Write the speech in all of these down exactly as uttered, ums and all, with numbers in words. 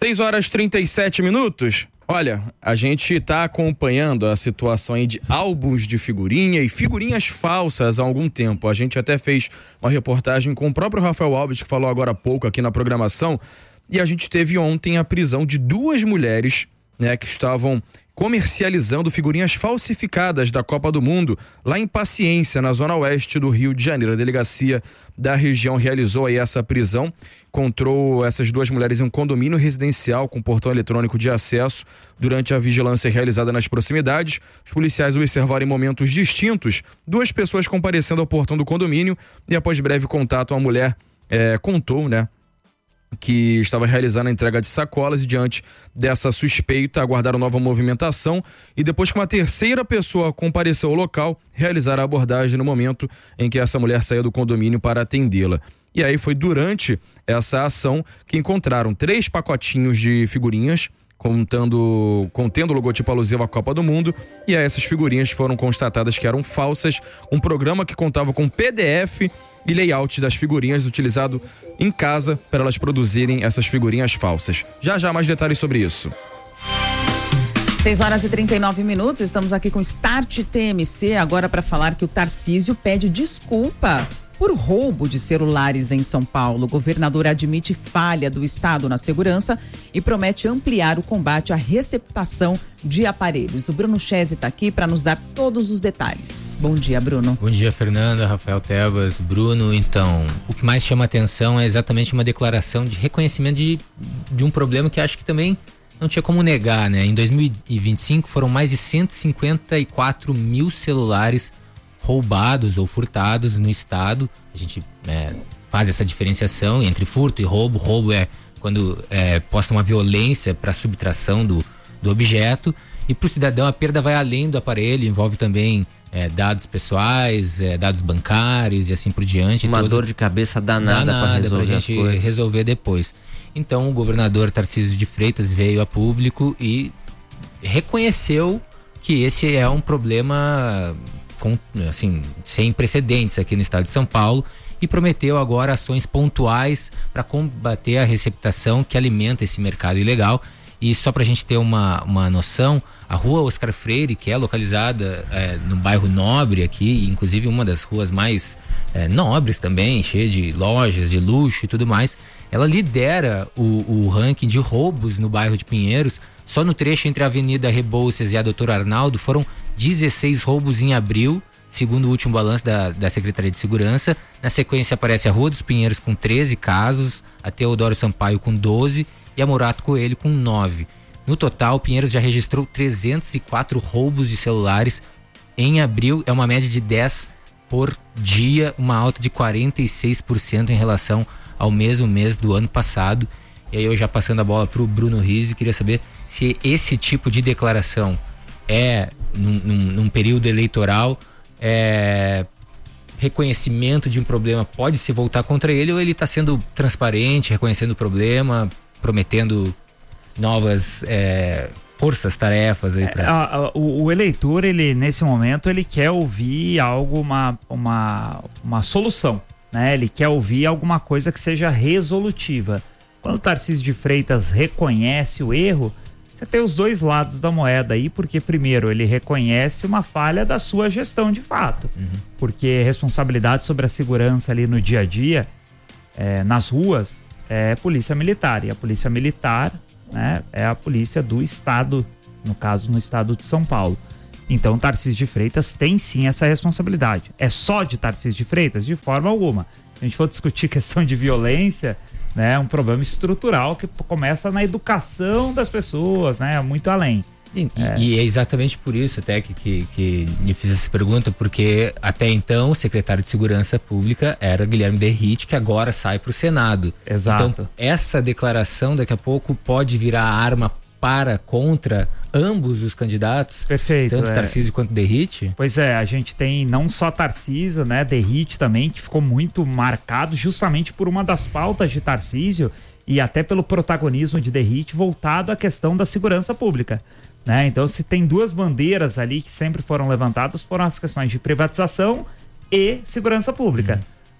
seis horas e trinta e sete minutos. Olha, a gente está acompanhando a situação aí de álbuns de figurinha e figurinhas falsas há algum tempo. A gente até fez uma reportagem com o próprio Rafael Alves, que falou agora há pouco aqui na programação, e a gente teve ontem a prisão de duas mulheres, né, que estavam comercializando figurinhas falsificadas da Copa do Mundo lá em Paciência, na zona oeste do Rio de Janeiro. A delegacia da região realizou aí essa prisão, encontrou essas duas mulheres em um condomínio residencial com portão eletrônico de acesso. Durante a vigilância realizada nas proximidades, os policiais observaram em momentos distintos duas pessoas comparecendo ao portão do condomínio e, após breve contato, a mulher é, contou, né, que estava realizando a entrega de sacolas, e diante dessa suspeita aguardaram nova movimentação, e depois que uma terceira pessoa compareceu ao local, realizaram a abordagem no momento em que essa mulher saiu do condomínio para atendê-la. E aí foi durante essa ação que encontraram três pacotinhos de figurinhas contando, contendo o logotipo alusivo à Copa do Mundo, e aí essas figurinhas foram constatadas que eram falsas. Um programa que contava com P D F e layout das figurinhas utilizado em casa para elas produzirem essas figurinhas falsas. Já já mais detalhes sobre isso. seis horas e trinta e nove minutos, estamos aqui com Start T M C, agora para falar que o Tarcísio pede desculpa por roubo de celulares em São Paulo. O governador admite falha do Estado na segurança e promete ampliar o combate à receptação de aparelhos. O Bruno Chese está aqui para nos dar todos os detalhes. Bom dia, Bruno. Bom dia, Fernanda, Rafael Tebas, Bruno. Então, o que mais chama atenção é exatamente uma declaração de reconhecimento de, de um problema que acho que também não tinha como negar, né? Em dois mil e vinte e cinco foram mais de cento e cinquenta e quatro mil celulares roubados ou furtados no estado. A gente é, faz essa diferenciação entre furto e roubo. Roubo é quando é, posta uma violência para subtração do, do objeto, e para o cidadão a perda vai além do aparelho, envolve também é, dados pessoais, é, dados bancários e assim por diante. Uma todo... dor de cabeça danada, danada para resolver pra as gente coisas. resolver depois. Então o governador Tarcísio de Freitas veio a público e reconheceu que esse é um problema com, assim, sem precedentes aqui no estado de São Paulo, e prometeu agora ações pontuais para combater a receptação que alimenta esse mercado ilegal. E só para a gente ter uma, uma noção, a rua Oscar Freire, que é localizada é, no bairro Nobre aqui, inclusive uma das ruas mais é, nobres também, cheia de lojas de luxo e tudo mais, ela lidera o, o ranking de roubos no bairro de Pinheiros. Só no trecho entre a Avenida Rebouças e a Doutor Arnaldo foram dezesseis roubos em abril, segundo o último balanço da, da Secretaria de Segurança. Na sequência aparece a Rua dos Pinheiros com treze casos, a Teodoro Sampaio com doze e a Morato Coelho com nove. No total, Pinheiros já registrou trezentos e quatro roubos de celulares em abril, é uma média de dez por dia, uma alta de quarenta e seis por cento em relação ao mesmo mês do ano passado. E aí eu já passando a bola para o Bruno Rizzi, queria saber se esse tipo de declaração é num, num, num período eleitoral, é, reconhecimento de um problema pode se voltar contra ele, ou ele está sendo transparente, reconhecendo o problema, prometendo novas é, forças, tarefas aí pra... é, a, a, o, o eleitor, ele nesse momento, ele quer ouvir algo, uma, uma, uma solução, né? Ele quer ouvir alguma coisa que seja resolutiva. Quando o Tarcísio de Freitas reconhece o erro, você tem os dois lados da moeda aí, porque primeiro ele reconhece uma falha da sua gestão de fato, uhum. porque responsabilidade sobre a segurança ali no dia a dia, é, nas ruas, é polícia militar, e a polícia militar, né, é a polícia do estado, no caso no estado de São Paulo. Então Tarcísio de Freitas tem sim essa responsabilidade. É só de Tarcísio de Freitas? De forma alguma. Se a gente for discutir questão de violência, né, um problema estrutural que começa na educação das pessoas, né, muito além. E é, e é exatamente por isso até que, que, que lhe fiz essa pergunta, porque até então o secretário de Segurança Pública era Guilherme Derrite, que agora sai para o Senado. Exato. Então essa declaração daqui a pouco pode virar arma para, contra ambos os candidatos. Perfeito. Tanto é. Tarcísio quanto Derrite. Pois é, a gente tem não só Tarcísio, né, Derrite também, que ficou muito marcado justamente por uma das pautas de Tarcísio e até pelo protagonismo de Derrite voltado à questão da segurança pública, né? Então, se tem duas bandeiras ali que sempre foram levantadas, foram as questões de privatização e segurança pública. Uhum.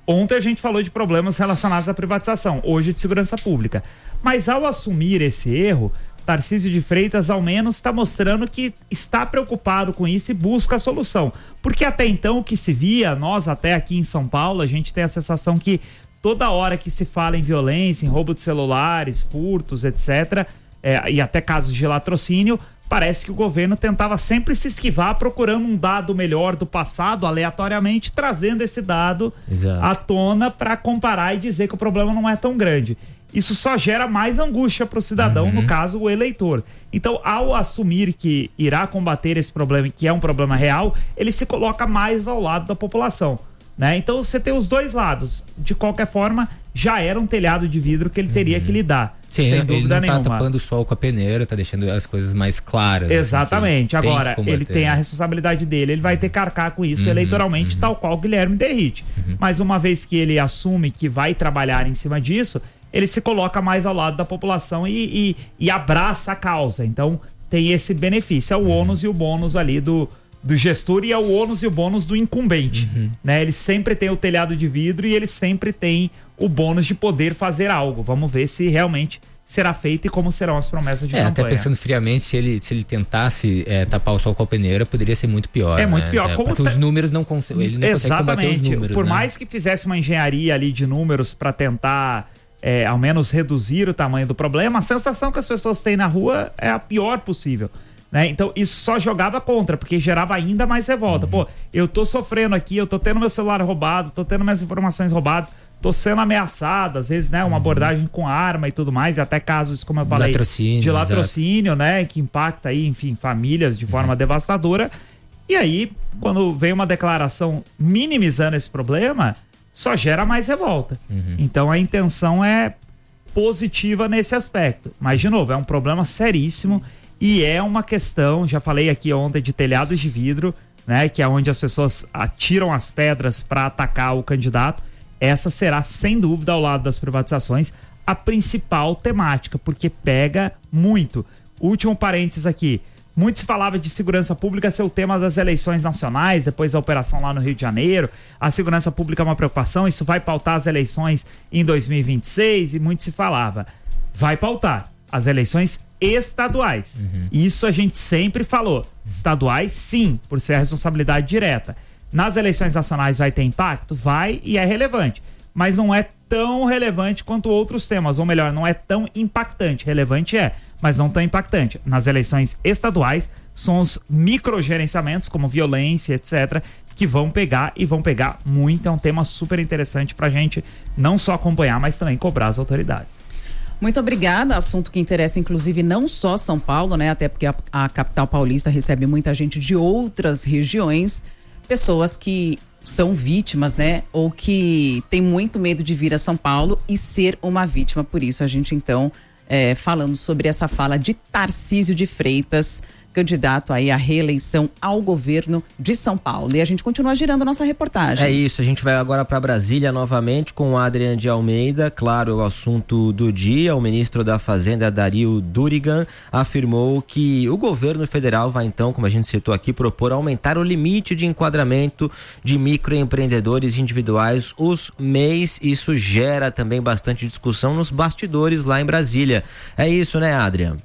Ontem a gente falou de problemas relacionados à privatização, hoje de segurança pública. Mas ao assumir esse erro, Tarcísio de Freitas ao menos está mostrando que está preocupado com isso e busca a solução. Porque até então o que se via, nós até aqui em São Paulo, a gente tem a sensação que toda hora que se fala em violência, em roubo de celulares, furtos, etcétera, é, e até casos de latrocínio, parece que o governo tentava sempre se esquivar procurando um dado melhor do passado, aleatoriamente, trazendo esse dado Exato. à tona para comparar e dizer que o problema não é tão grande. Isso só gera mais angústia para o cidadão, uhum. no caso, o eleitor. Então, ao assumir que irá combater esse problema, que é um problema real, ele se coloca mais ao lado da população, né? Então, você tem os dois lados. De qualquer forma, já era um telhado de vidro que ele teria uhum. que lidar. Sim, sem ele dúvida não tá nenhuma. tapando o sol com a peneira, tá deixando as coisas mais claras. Exatamente. Assim, Agora, tem ele tem a responsabilidade dele, ele vai ter que arcar com isso uhum, eleitoralmente, uhum. tal qual o Guilherme Derrite. Uhum. Mas uma vez que ele assume que vai trabalhar em cima disso, ele se coloca mais ao lado da população e, e, e abraça a causa. Então, tem esse benefício. É o uhum. ônus e o bônus ali do, do gestor e é o ônus e o bônus do incumbente. Uhum. Né? Ele sempre tem o telhado de vidro e ele sempre tem o bônus de poder fazer algo. Vamos ver se realmente será feito e como serão as promessas de é, campanha. Até pensando friamente, se ele, se ele tentasse é, tapar o sol com a peneira, poderia ser muito pior. É muito né? pior. É, Como porque tá... os números não conseguem. Ele não Exatamente. consegue combater os números. Por né? mais que fizesse uma engenharia ali de números para tentar, é, ao menos, reduzir o tamanho do problema, a sensação que as pessoas têm na rua é a pior possível. Né? Então, isso só jogava contra, porque gerava ainda mais revolta. Uhum. Pô, eu tô sofrendo aqui, eu tô tendo meu celular roubado, tô tendo minhas informações roubadas, tô sendo ameaçado, às vezes, né, uma uhum. abordagem com arma e tudo mais, e até casos, como eu falei, latrocínio, de latrocínio, exato. né, que impacta aí, enfim, famílias de forma uhum. devastadora. E aí, quando vem uma declaração minimizando esse problema, só gera mais revolta. Uhum. Então, a intenção é positiva nesse aspecto. Mas, de novo, é um problema seríssimo e é uma questão, já falei aqui ontem, de telhados de vidro, né, que é onde as pessoas atiram as pedras para atacar o candidato. Essa será, sem dúvida, ao lado das privatizações, a principal temática, porque pega muito. Último parênteses aqui. Muito se falava de segurança pública ser o tema das eleições nacionais, depois da operação lá no Rio de Janeiro. A segurança pública é uma preocupação, isso vai pautar as eleições em dois mil e vinte e seis, e muito se falava. Vai pautar as eleições estaduais. Uhum. Isso a gente sempre falou. Estaduais, sim, por ser a responsabilidade direta. Nas eleições nacionais vai ter impacto? Vai, e é relevante. Mas não é tão relevante quanto outros temas. Ou melhor, não é tão impactante. Relevante é, mas não tão impactante. Nas eleições estaduais, são os microgerenciamentos, como violência, etcétera, que vão pegar e vão pegar muito. É um tema super interessante pra gente não só acompanhar, mas também cobrar as autoridades. Muito obrigada, assunto que interessa inclusive não só São Paulo, né? Até porque a, a capital paulista recebe muita gente de outras regiões. Pessoas que são vítimas, né? Ou que têm muito medo de vir a São Paulo e ser uma vítima. Por isso a gente então, é, falando sobre essa fala de Tarcísio de Freitas, candidato aí à reeleição ao governo de São Paulo. E a gente continua girando a nossa reportagem. É isso, a gente vai agora para Brasília novamente com o Adrian de Almeida. Claro, o assunto do dia, o ministro da Fazenda, Dario Durigan, afirmou que o governo federal vai então, como a gente citou aqui, propor aumentar o limite de enquadramento de microempreendedores individuais, os M E Is. Isso gera também bastante discussão nos bastidores lá em Brasília. É isso, né, Adrian?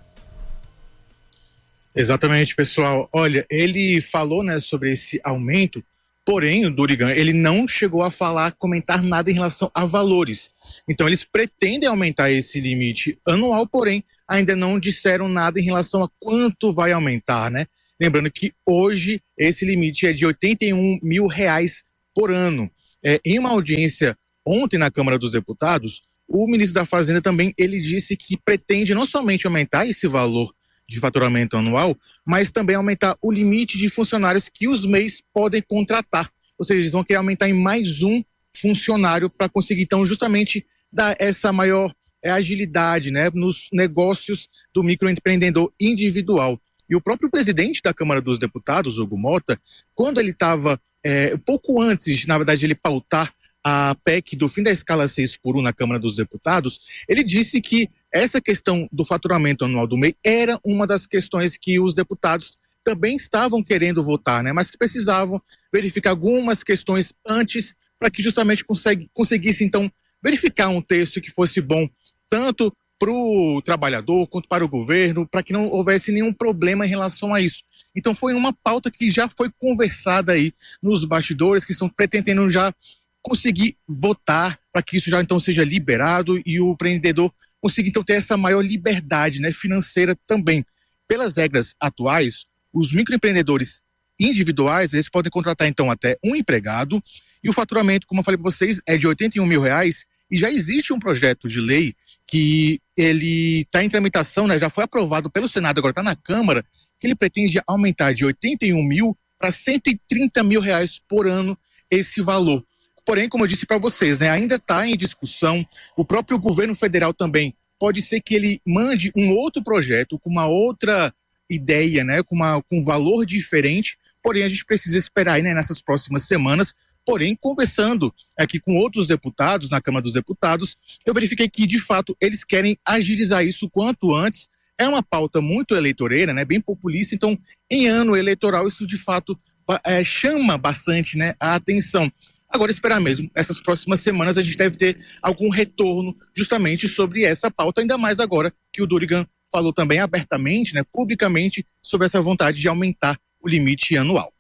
Exatamente, pessoal. Olha, ele falou, né, sobre esse aumento, porém o Durigan, ele não chegou a falar, comentar nada em relação a valores. Então eles pretendem aumentar esse limite anual, porém ainda não disseram nada em relação a quanto vai aumentar, né? Lembrando que hoje esse limite é de oitenta e um mil reais por ano. É, em uma audiência ontem na Câmara dos Deputados, o ministro da Fazenda também, ele disse que pretende não somente aumentar esse valor de faturamento anual, mas também aumentar o limite de funcionários que os M E Is podem contratar. Ou seja, eles vão querer aumentar em mais um funcionário para conseguir, então, justamente dar essa maior é, agilidade, né, nos negócios do microempreendedor individual. E o próprio presidente da Câmara dos Deputados, Hugo Mota, quando ele estava, é, pouco antes, na verdade, ele pautar a P E C do fim da escala seis por um na Câmara dos Deputados, ele disse que essa questão do faturamento anual do M E I era uma das questões que os deputados também estavam querendo votar, né? Mas que precisavam verificar algumas questões antes para que justamente consegue, conseguisse, então, verificar um texto que fosse bom tanto para o trabalhador quanto para o governo, para que não houvesse nenhum problema em relação a isso. Então foi uma pauta que já foi conversada aí nos bastidores, que estão pretendendo já conseguir votar para que isso já então seja liberado e o empreendedor consiga então ter essa maior liberdade, né, financeira também. Pelas regras atuais, os microempreendedores individuais, eles podem contratar então até um empregado e o faturamento, como eu falei para vocês, é de oitenta e um mil reais e já existe um projeto de lei que ele está em tramitação, né, já foi aprovado pelo Senado, agora está na Câmara, que ele pretende aumentar de oitenta e um mil para cento e trinta mil reais por ano esse valor. Porém, como eu disse para vocês, né, ainda está em discussão. O próprio governo federal também pode ser que ele mande um outro projeto com uma outra ideia, né, com, uma, com um valor diferente. Porém, a gente precisa esperar aí, né, nessas próximas semanas. Porém, conversando aqui com outros deputados na Câmara dos Deputados, eu verifiquei que, de fato, eles querem agilizar isso quanto antes. É uma pauta muito eleitoreira, né, bem populista. Então, em ano eleitoral, isso de fato é, chama bastante, né, a atenção. Agora, esperar mesmo, essas próximas semanas a gente deve ter algum retorno justamente sobre essa pauta, ainda mais agora que o Dorigan falou também abertamente, né, publicamente, sobre essa vontade de aumentar o limite anual.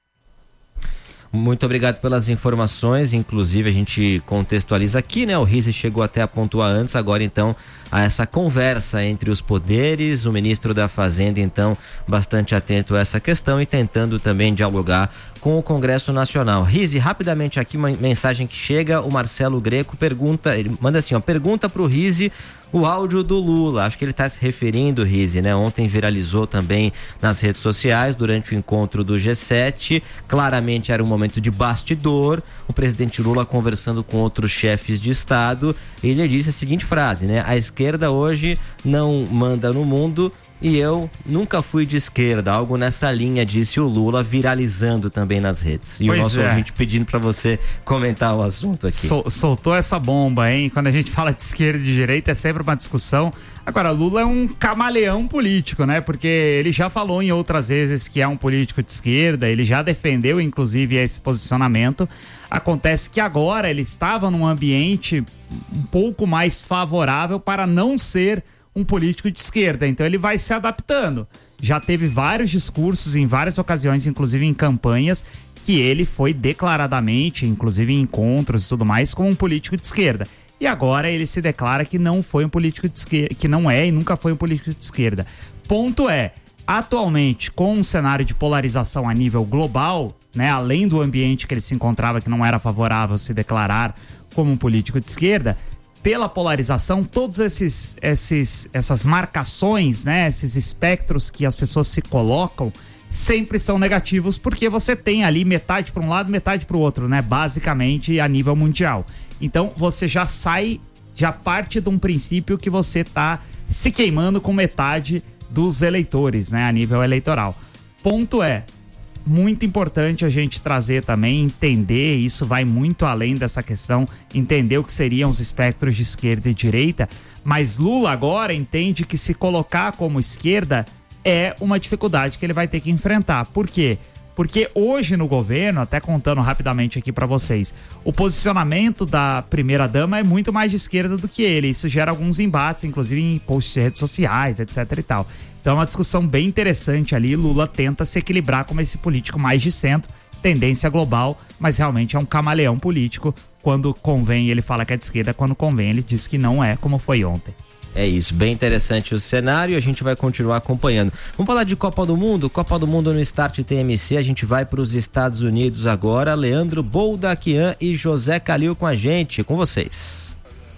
Muito obrigado pelas informações, inclusive a gente contextualiza aqui, né? O Rizzi chegou até a pontuar antes, agora então a essa conversa entre os poderes, o ministro da Fazenda então bastante atento a essa questão e tentando também dialogar com o Congresso Nacional. Rizzi, rapidamente aqui uma mensagem que chega, o Marcelo Greco pergunta, ele manda assim, ó, pergunta pro Rizzi o áudio do Lula, acho que ele está se referindo, Rizzi, né? Ontem viralizou também nas redes sociais durante o encontro do G sete, claramente era um momento de bastidor, o presidente Lula conversando com outros chefes de Estado, ele disse a seguinte frase, né? A esquerda hoje não manda no mundo e eu nunca fui de esquerda, algo nessa linha, disse o Lula, viralizando também nas redes. E pois o nosso é. ouvinte pedindo para você comentar o assunto aqui. Sol, soltou essa bomba, hein? Quando a gente fala de esquerda e de direita é sempre uma discussão. Agora, Lula é um camaleão político, né? Porque ele já falou em outras vezes que é um político de esquerda, ele já defendeu, inclusive, esse posicionamento. Acontece que agora ele estava num ambiente um pouco mais favorável para não ser um político de esquerda, então ele vai se adaptando. Já teve vários discursos em várias ocasiões, inclusive em campanhas, que ele foi declaradamente, inclusive em encontros e tudo mais, como um político de esquerda. E agora ele se declara que não foi um político de esquerda, que não é e nunca foi um político de esquerda. Ponto é, atualmente, com um cenário de polarização a nível global, né, além do ambiente que ele se encontrava, que não era favorável se declarar como um político de esquerda, pela polarização, todos esses, esses essas marcações, né, esses espectros que as pessoas se colocam, sempre são negativos, porque você tem ali metade para um lado, metade para o outro, né, basicamente a nível mundial. Então você já sai, já parte de um princípio que você está se queimando com metade dos eleitores, né, a nível eleitoral. Ponto é, muito importante a gente trazer também, entender, isso vai muito além dessa questão, entender o que seriam os espectros de esquerda e direita, mas Lula agora entende que se colocar como esquerda é uma dificuldade que ele vai ter que enfrentar. Por quê? Porque hoje no governo, até contando rapidamente aqui para vocês, o posicionamento da primeira-dama é muito mais de esquerda do que ele. Isso gera alguns embates, inclusive em posts de redes sociais, etc e tal. Então é uma discussão bem interessante ali. Lula tenta se equilibrar como esse político mais de centro, tendência global, mas realmente é um camaleão político. Quando convém ele fala que é de esquerda, quando convém ele diz que não é, como foi ontem. É isso, bem interessante o cenário, a gente vai continuar acompanhando. Vamos falar de Copa do Mundo, Copa do Mundo no Start T M C, a gente vai para os Estados Unidos agora. Leandro Boldaquian e José Calil com a gente, com vocês.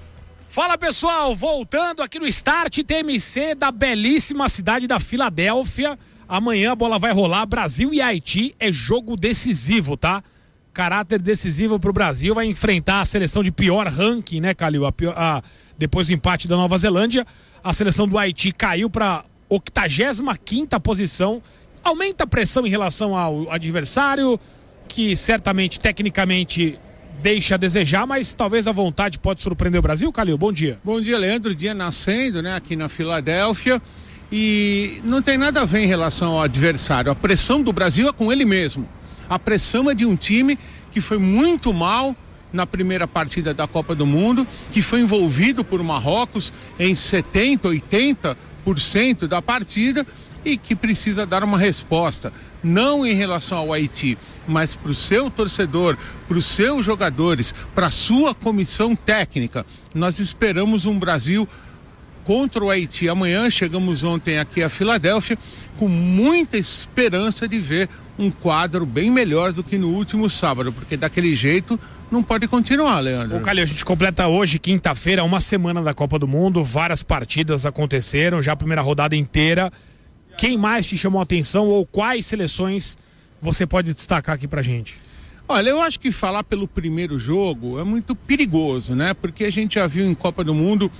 Fala pessoal, voltando aqui no Start T M C da belíssima cidade da Filadélfia. Amanhã a bola vai rolar, Brasil e Haiti, é jogo decisivo, tá? Caráter decisivo pro Brasil, vai enfrentar a seleção de pior ranking, né, Calil? A pior, a, depois do empate da Nova Zelândia, a seleção do Haiti caiu para octagésima quinta posição. Aumenta a pressão em relação ao adversário, que certamente, tecnicamente, deixa a desejar, mas talvez a vontade pode surpreender o Brasil, Calil. Bom dia. Bom dia, Leandro. Dia nascendo, né, aqui na Filadélfia. E não tem nada a ver em relação ao adversário. A pressão do Brasil é com ele mesmo. A pressão é de um time que foi muito mal na primeira partida da Copa do Mundo, que foi envolvido por Marrocos em setenta, oitenta por cento da partida e que precisa dar uma resposta, não em relação ao Haiti, mas para o seu torcedor, para os seus jogadores, para a sua comissão técnica. Nós esperamos um Brasil contra o Haiti amanhã. Chegamos ontem aqui a Filadélfia com muita esperança de ver um quadro bem melhor do que no último sábado, porque daquele jeito não pode continuar, Leandro. Ô, Calil, a gente completa hoje, quinta-feira, uma semana da Copa do Mundo, várias partidas aconteceram, já a primeira rodada inteira. Quem mais te chamou a atenção ou quais seleções você pode destacar aqui pra gente? Olha, eu acho que falar pelo primeiro jogo é muito perigoso, né? Porque a gente já viu em Copa do Mundo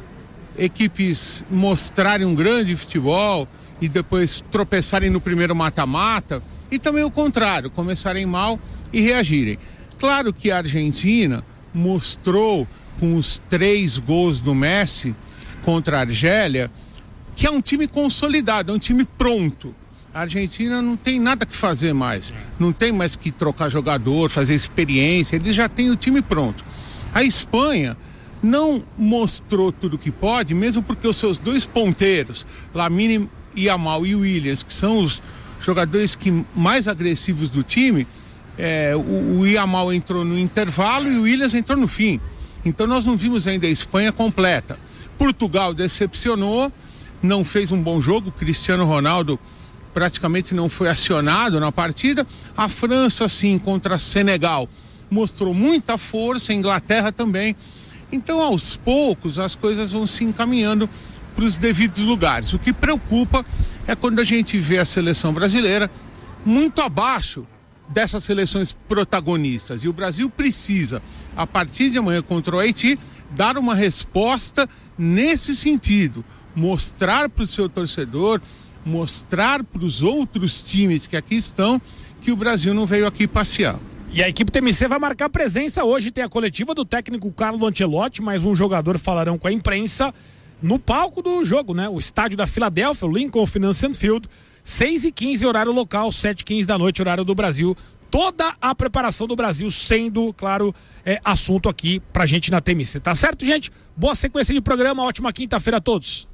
equipes mostrarem um grande futebol e depois tropeçarem no primeiro mata-mata, e também o contrário, começarem mal e reagirem. Claro que a Argentina mostrou com os três gols do Messi contra a Argélia que é um time consolidado, é um time pronto. A Argentina não tem nada que fazer mais, não tem mais que trocar jogador, fazer experiência, eles já têm o time pronto. A Espanha não mostrou tudo que pode, mesmo porque os seus dois ponteiros, Lamine Yamal e Williams, que são os jogadores que mais agressivos do time, é, o, o Yamal entrou no intervalo e o Williams entrou no fim. Então nós não vimos ainda a Espanha completa. Portugal decepcionou, não fez um bom jogo, Cristiano Ronaldo praticamente não foi acionado na partida. A França, sim, contra Senegal, mostrou muita força, a Inglaterra também. Então, aos poucos, as coisas vão se encaminhando para os devidos lugares. O que preocupa é quando a gente vê a seleção brasileira muito abaixo dessas seleções protagonistas. E o Brasil precisa, a partir de amanhã contra o Haiti, dar uma resposta nesse sentido. Mostrar para o seu torcedor, mostrar para os outros times que aqui estão, que o Brasil não veio aqui passear. E a equipe T M C vai marcar presença hoje. Tem a coletiva do técnico Carlo Ancelotti, mais um jogador falarão com a imprensa no palco do jogo, né? O estádio da Filadélfia, o Lincoln Financial Field, seis e quinze horário local, sete e quinze da noite horário do Brasil. Toda a preparação do Brasil sendo, claro, é, assunto aqui pra gente na T M C. Tá certo, gente? Boa sequência de programa, ótima quinta-feira a todos.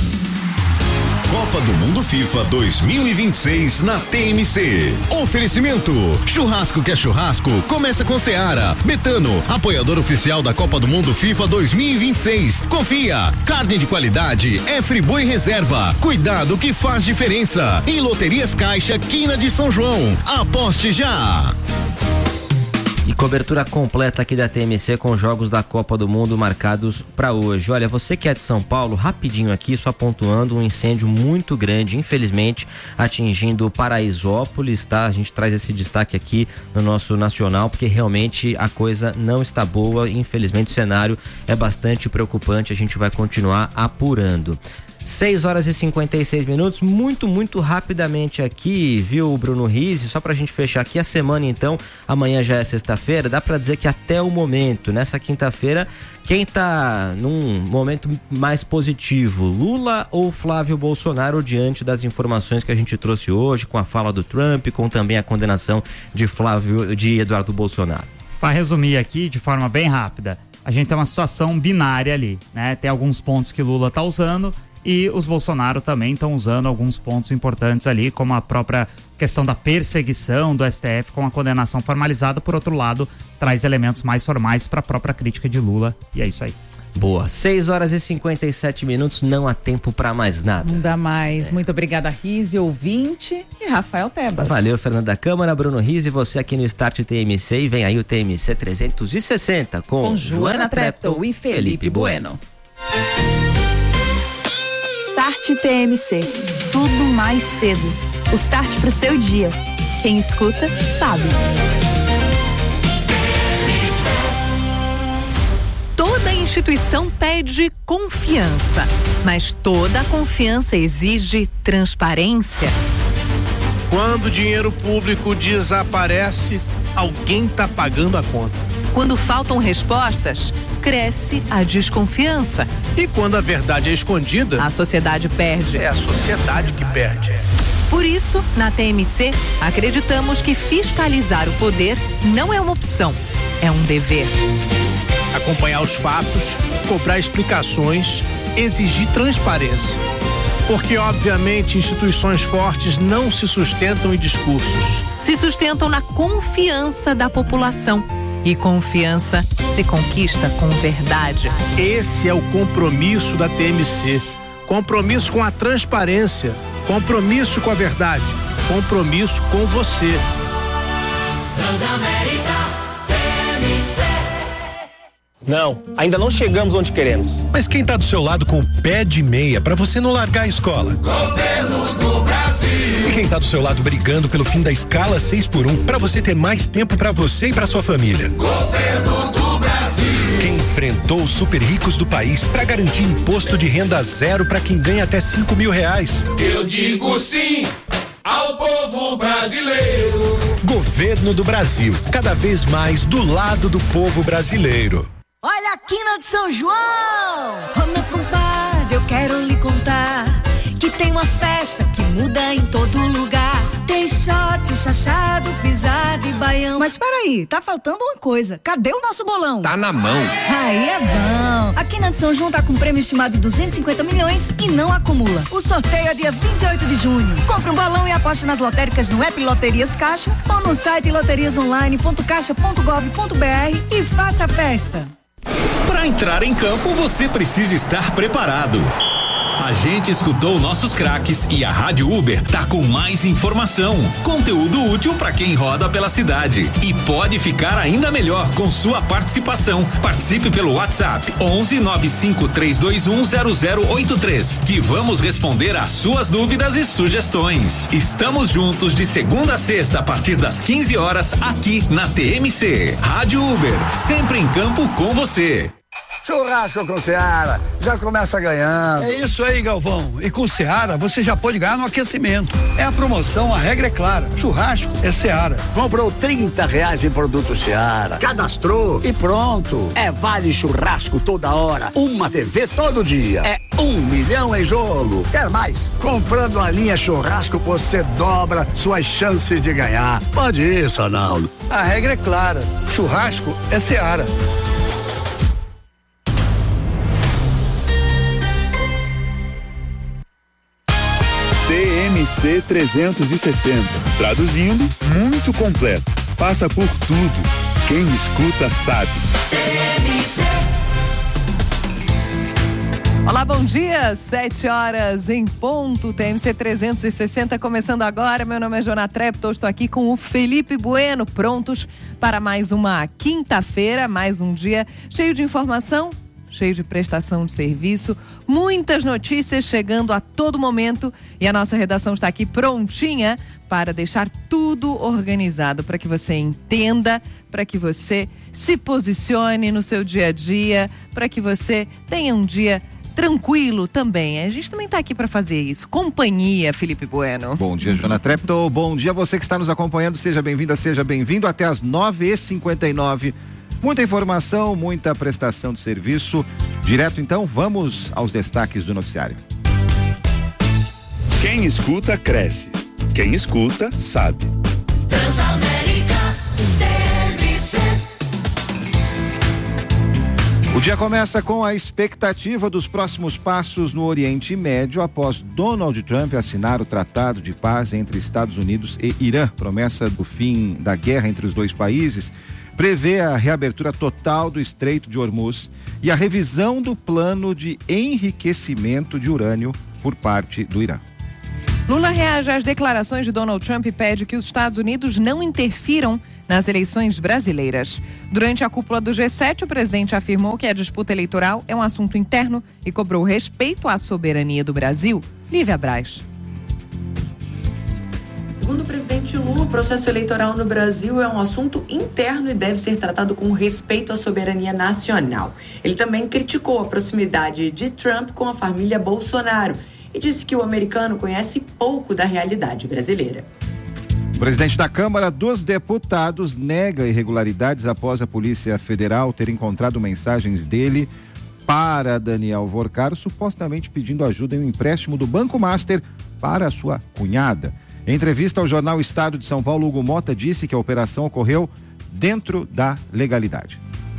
Copa do Mundo FIFA dois mil e vinte e seis na T M C. Oferecimento: churrasco que é churrasco, começa com Seara. Betano, apoiador oficial da Copa do Mundo FIFA dois mil e vinte e seis. Confia, carne de qualidade é Friboi Reserva. Cuidado que faz diferença. E Loterias Caixa, Quina de São João. Aposte já. E cobertura completa aqui da T M C com jogos da Copa do Mundo marcados para hoje. Olha, você que é de São Paulo, rapidinho aqui, só pontuando, um incêndio muito grande, infelizmente, atingindo Paraisópolis, tá? A gente traz esse destaque aqui no nosso nacional, porque realmente a coisa não está boa, infelizmente o cenário é bastante preocupante, a gente vai continuar apurando. seis horas e cinquenta e seis minutos, muito, muito rapidamente aqui, viu, Bruno Rizzi? Só pra gente fechar aqui a semana, então, amanhã já é sexta-feira, dá pra dizer que até o momento, nessa quinta-feira, quem tá num momento mais positivo, Lula ou Flávio Bolsonaro, diante das informações que a gente trouxe hoje, com a fala do Trump, com também a condenação de Flávio, de Eduardo Bolsonaro? Para resumir aqui de forma bem rápida, a gente tem uma situação binária ali, né? Tem alguns pontos que Lula tá usando, e os Bolsonaro também estão usando alguns pontos importantes ali, como a própria questão da perseguição do S T F com a condenação formalizada. Por outro lado, traz elementos mais formais para a própria crítica de Lula. E é isso aí. Boa. seis horas e cinquenta e sete minutos, não há tempo para mais nada. Não dá mais. É. Muito obrigada, Rizzi, ouvinte, e Rafael Tebas. Valeu, Fernanda Câmara, Bruno Rizzi, você aqui no Start T M C, e vem aí o T M C trezentos e sessenta com, com Joana Treptow e Felipe, Felipe Bueno. Start T M C, tudo mais cedo. O start pro seu dia. Quem escuta, sabe. Toda instituição pede confiança, mas toda confiança exige transparência. Quando o dinheiro público desaparece, alguém está pagando a conta. Quando faltam respostas, cresce a desconfiança. E quando a verdade é escondida, a sociedade perde. É a sociedade que perde. Por isso, na T M C, acreditamos que fiscalizar o poder não é uma opção, é um dever. Acompanhar os fatos, cobrar explicações, exigir transparência. Porque, obviamente, instituições fortes não se sustentam em discursos. Se sustentam na confiança da população. E confiança se conquista com verdade. Esse é o compromisso da T M C. Compromisso com a transparência. Compromisso com a verdade. Compromisso com você. Transamérica T M C. Não, ainda não chegamos onde queremos. Mas quem tá do seu lado com o pé de meia pra você não largar a escola? Governo do Brasil. E quem tá do seu lado brigando pelo fim da escala seis por um pra você ter mais tempo pra você e pra sua família? Governo do Brasil. Quem enfrentou os super ricos do país pra garantir imposto de renda zero pra quem ganha até cinco mil reais? Eu digo sim ao povo brasileiro. Governo do Brasil, cada vez mais do lado do povo brasileiro. Olha a quina de São João! Ô meu compadre, eu quero lhe contar que tem uma festa que muda em todo lugar. Tem shot, chachado, pisado e baião. Mas peraí, tá faltando uma coisa. Cadê o nosso bolão? Tá na mão. Aí é bom. A quina de São João tá com um prêmio estimado de duzentos e cinquenta milhões e não acumula. O sorteio é dia vinte e oito de junho. Compre um balão e aposte nas lotéricas no app Loterias Caixa ou no site loterias online ponto caixa ponto gov ponto br e faça a festa. Para entrar em campo, você precisa estar preparado. A gente escutou nossos craques e a Rádio Uber tá com mais informação, conteúdo útil para quem roda pela cidade e pode ficar ainda melhor com sua participação. Participe pelo WhatsApp onze nove cinco três dois um zero zero oito três que vamos responder às suas dúvidas e sugestões. Estamos juntos de segunda a sexta a partir das quinze horas aqui na T M C. Rádio Uber, sempre em campo com você. Churrasco com Seara, já começa ganhando. É isso aí, Galvão. E com Seara, você já pode ganhar no aquecimento. É a promoção, a regra é clara. Churrasco é Seara. Comprou trinta reais em produto Seara, cadastrou e pronto. É vale churrasco toda hora, uma T V todo dia. É um milhão em jogo. Quer mais? Comprando a linha churrasco, você dobra suas chances de ganhar. Pode ir, Sonaldo. A regra é clara. Churrasco é Seara. T M C trezentos e sessenta. Traduzindo, muito completo. Passa por tudo. Quem escuta sabe. Olá, bom dia. Sete horas em ponto. T M C trezentos e sessenta começando agora. Meu nome é Jona Treptow. Estou aqui com o Felipe Bueno, prontos para mais uma quinta-feira, mais um dia cheio de informação, cheio de prestação de serviço, muitas notícias chegando a todo momento e a nossa redação está aqui prontinha para deixar tudo organizado para que você entenda, para que você se posicione no seu dia a dia, para que você tenha um dia tranquilo também. A gente também está aqui para fazer isso. Companhia, Felipe Bueno. Bom dia, Jona Treptow. Bom dia a você que está nos acompanhando. Seja bem-vinda, seja bem-vindo até as nove e cinquenta e nove. Muita informação, muita prestação de serviço. Direto então, vamos aos destaques do noticiário. Quem escuta, cresce. Quem escuta, sabe. Transamérica T M C. O dia começa com a expectativa dos próximos passos no Oriente Médio após Donald Trump assinar o Tratado de Paz entre Estados Unidos e Irã. Promessa do fim da guerra entre os dois países prevê a reabertura total do Estreito de Hormuz e a revisão do plano de enriquecimento de urânio por parte do Irã. Lula reage às declarações de Donald Trump e pede que os Estados Unidos não interfiram nas eleições brasileiras. Durante a cúpula do G sete, o presidente afirmou que a disputa eleitoral é um assunto interno e cobrou respeito à soberania do Brasil. Lívia Braz. Segundo o presidente Lula, o processo eleitoral no Brasil é um assunto interno e deve ser tratado com respeito à soberania nacional. Ele também criticou a proximidade de Trump com a família Bolsonaro e disse que o americano conhece pouco da realidade brasileira. O presidente da Câmara dos Deputados nega irregularidades após a Polícia Federal ter encontrado mensagens dele para Daniel Vorcaro, supostamente pedindo ajuda em um empréstimo do Banco Master para a sua cunhada. Em entrevista ao jornal Estado de São Paulo, Hugo Mota disse que a operação ocorreu dentro da legalidade.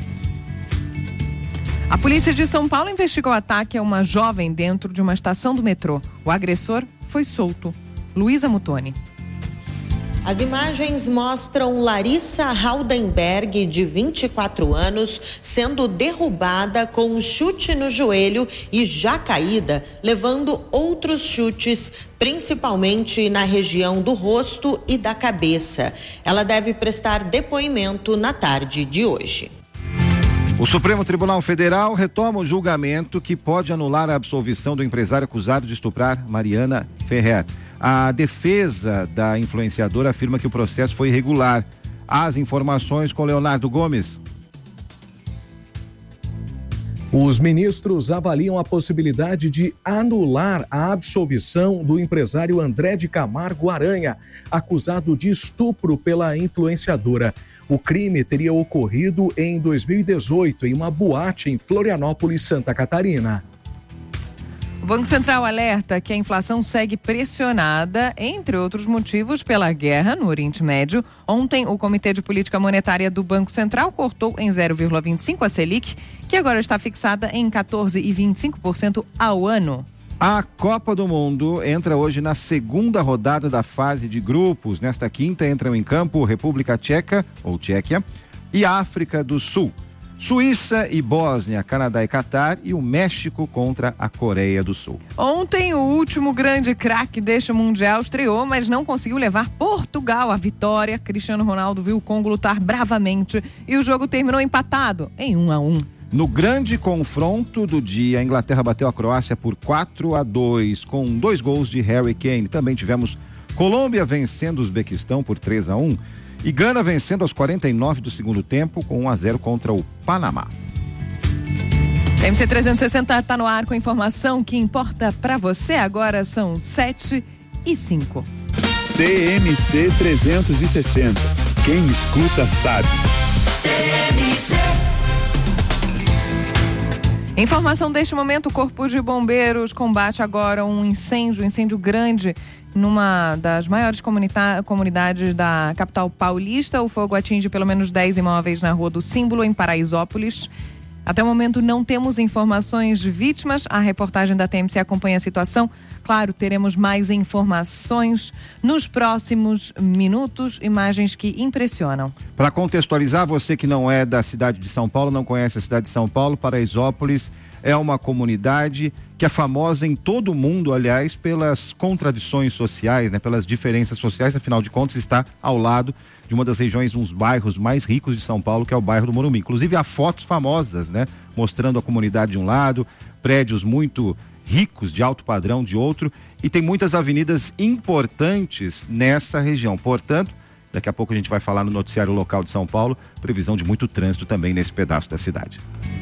A polícia de São Paulo investigou o ataque a uma jovem dentro de uma estação do metrô. O agressor foi solto. Luísa Mutoni. As imagens mostram Larissa Haldenberg, de vinte e quatro anos, sendo derrubada com um chute no joelho e já caída, levando outros chutes, principalmente na região do rosto e da cabeça. Ela deve prestar depoimento na tarde de hoje. O Supremo Tribunal Federal retoma o julgamento que pode anular a absolvição do empresário acusado de estuprar Mariana Ferrer. A defesa da influenciadora afirma que o processo foi irregular. As informações com Leonardo Gomes. Os ministros avaliam a possibilidade de anular a absolvição do empresário André de Camargo Aranha, acusado de estupro pela influenciadora. O crime teria ocorrido em dois mil e dezoito em uma boate em Florianópolis, Santa Catarina. O Banco Central alerta que a inflação segue pressionada, entre outros motivos, pela guerra no Oriente Médio. Ontem, o Comitê de Política Monetária do Banco Central cortou em zero vírgula vinte e cinco a Selic, que agora está fixada em quatorze vírgula vinte e cinco por cento ao ano. A Copa do Mundo entra hoje na segunda rodada da fase de grupos. Nesta quinta entram em campo República Tcheca, ou Tchequia, e África do Sul. Suíça e Bósnia, Canadá e Catar, e o México contra a Coreia do Sul. Ontem, o último grande craque deste Mundial estreou, mas não conseguiu levar Portugal à vitória. Cristiano Ronaldo viu o Congo lutar bravamente e o jogo terminou empatado em um a um. No grande confronto do dia, a Inglaterra bateu a Croácia por quatro a dois, com dois gols de Harry Kane. Também tivemos Colômbia vencendo o Uzbequistão por três a um e Gana vencendo aos quarenta e nove do segundo tempo com um a zero contra o Panamá. T M C trezentos e sessenta está no ar com a informação que importa para você. Agora são sete e cinco. T M C trezentos e sessenta. Quem escuta sabe. T M C. Informação deste momento: o Corpo de Bombeiros combate agora um incêndio, um incêndio grande numa das maiores comunidades da capital paulista. O fogo atinge pelo menos dez imóveis na Rua do Símbolo, em Paraisópolis. Até o momento não temos informações de vítimas. A reportagem da T M C acompanha a situação. Claro, teremos mais informações nos próximos minutos, imagens que impressionam. Para contextualizar, você que não é da cidade de São Paulo, não conhece a cidade de São Paulo, Paraisópolis é uma comunidade que é famosa em todo o mundo, aliás, pelas contradições sociais, né, pelas diferenças sociais. Afinal de contas, está ao lado de uma das regiões, uns bairros mais ricos de São Paulo, que é o bairro do Morumbi. Inclusive, há fotos famosas, né, mostrando a comunidade de um lado, prédios muito ricos, de alto padrão, de outro, e tem muitas avenidas importantes nessa região. Portanto, daqui a pouco a gente vai falar no noticiário local de São Paulo, previsão de muito trânsito também nesse pedaço da cidade.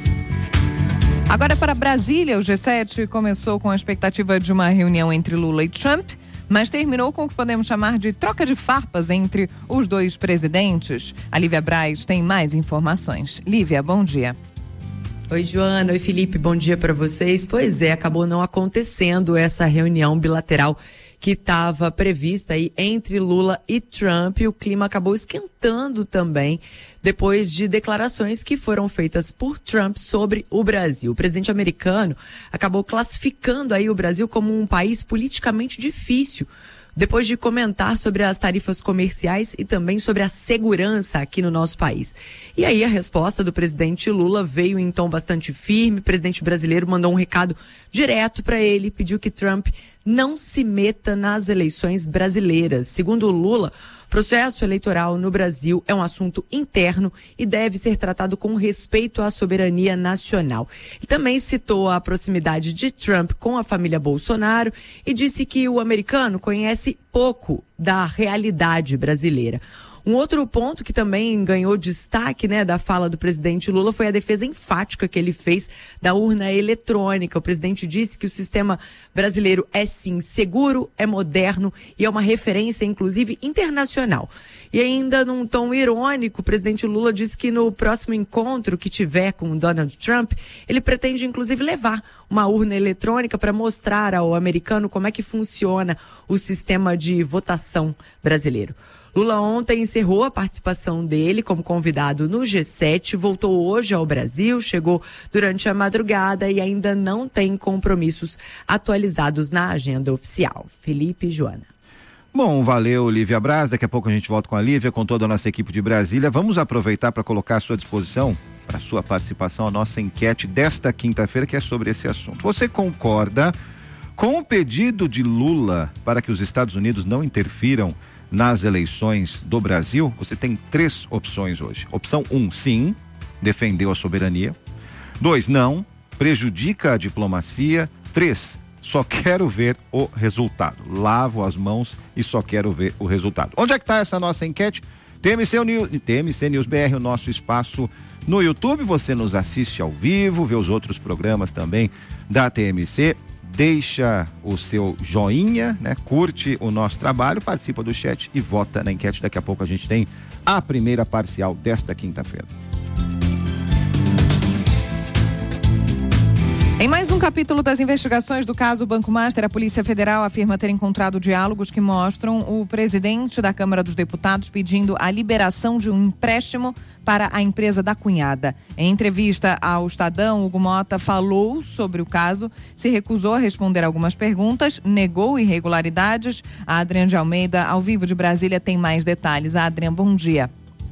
Agora para Brasília, o G sete começou com a expectativa de uma reunião entre Lula e Trump, mas terminou com o que podemos chamar de troca de farpas entre os dois presidentes. A Lívia Braz tem mais informações. Lívia, bom dia. Oi, Joana. Oi, Felipe. Bom dia para vocês. Pois é, acabou não acontecendo essa reunião bilateral que estava prevista aí entre Lula e Trump. O clima acabou esquentando também depois de declarações que foram feitas por Trump sobre o Brasil. O presidente americano acabou classificando aí o Brasil como um país politicamente difícil, depois de comentar sobre as tarifas comerciais e também sobre a segurança aqui no nosso país. E aí a resposta do presidente Lula veio em tom bastante firme. O presidente brasileiro mandou um recado direto para ele, pediu que Trump não se meta nas eleições brasileiras. Segundo Lula, o processo eleitoral no Brasil é um assunto interno e deve ser tratado com respeito à soberania nacional. Ele também citou a proximidade de Trump com a família Bolsonaro e disse que o americano conhece pouco da realidade brasileira. Um outro ponto que também ganhou destaque, né, da fala do presidente Lula foi a defesa enfática que ele fez da urna eletrônica. O presidente disse que o sistema brasileiro é sim seguro, é moderno e é uma referência, inclusive, internacional. E ainda num tom irônico, o presidente Lula disse que no próximo encontro que tiver com o Donald Trump, ele pretende, inclusive, levar uma urna eletrônica para mostrar ao americano como é que funciona o sistema de votação brasileiro. Lula ontem encerrou a participação dele como convidado no G sete, voltou hoje ao Brasil, chegou durante a madrugada e ainda não tem compromissos atualizados na agenda oficial. Felipe e Joana. Bom, valeu, Lívia Braz. Daqui a pouco a gente volta com a Lívia, com toda a nossa equipe de Brasília. Vamos aproveitar para colocar à sua disposição, para sua participação, a nossa enquete desta quinta-feira, que é sobre esse assunto. Você concorda com o pedido de Lula para que os Estados Unidos não interfiram nas eleições do Brasil? Você tem três opções hoje. Opção um, sim, defendeu a soberania. Dois, não, prejudica a diplomacia. Três, só quero ver o resultado. Lavo as mãos e só quero ver o resultado. Onde é que está essa nossa enquete? T M C News, T M C News B R, o nosso espaço no YouTube. Você nos assiste ao vivo, vê os outros programas também da T M C. Deixa o seu joinha, né? Curte o nosso trabalho, participa do chat e vota na enquete. Daqui a pouco a gente tem a primeira parcial desta quinta-feira. Em mais um capítulo das investigações do caso Banco Master, a Polícia Federal afirma ter encontrado diálogos que mostram o presidente da Câmara dos Deputados pedindo a liberação de um empréstimo para a empresa da cunhada. Em entrevista ao Estadão, Hugo Mota falou sobre o caso, se recusou a responder algumas perguntas, negou irregularidades. A Adriana de Almeida, ao vivo de Brasília, tem mais detalhes. A Adriana, bom dia.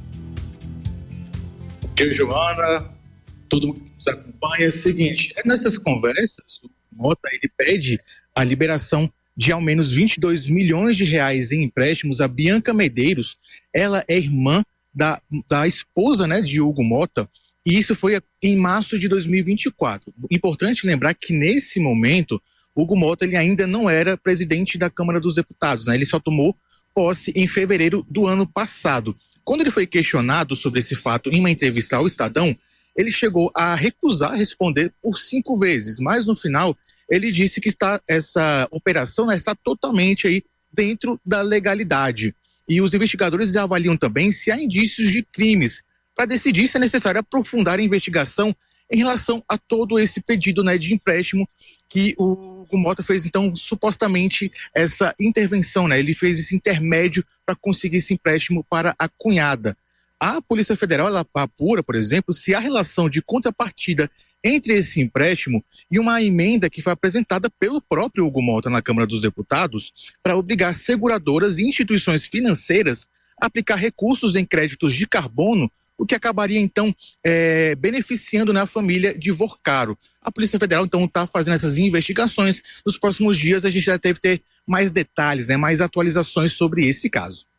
Bom dia, Joana. Todo mundo que nos acompanha é o seguinte, nessas conversas, o Mota, ele pede a liberação de ao menos vinte e dois milhões de reais em empréstimos a Bianca Medeiros. Ela é irmã da, da esposa, né, de Hugo Mota, e isso foi em março de dois mil e vinte e quatro. Importante lembrar que nesse momento, Hugo Mota ele ainda não era presidente da Câmara dos Deputados, né? Ele só tomou posse em fevereiro do ano passado. Quando ele foi questionado sobre esse fato em uma entrevista ao Estadão, ele chegou a recusar responder por cinco vezes, mas no final ele disse que está, essa operação, né, está totalmente aí dentro da legalidade. E os investigadores avaliam também se há indícios de crimes, para decidir se é necessário aprofundar a investigação em relação a todo esse pedido, né, de empréstimo que o Hugo Mota fez, então, supostamente essa intervenção, né, ele fez esse intermédio para conseguir esse empréstimo para a cunhada. A Polícia Federal, ela apura, por exemplo, se há relação de contrapartida entre esse empréstimo e uma emenda que foi apresentada pelo próprio Hugo Mota na Câmara dos Deputados para obrigar seguradoras e instituições financeiras a aplicar recursos em créditos de carbono, o que acabaria, então, é, beneficiando, né, a família de Vorcaro. A Polícia Federal, então, está fazendo essas investigações. Nos próximos dias a gente já deve ter mais detalhes, né, mais atualizações sobre esse caso.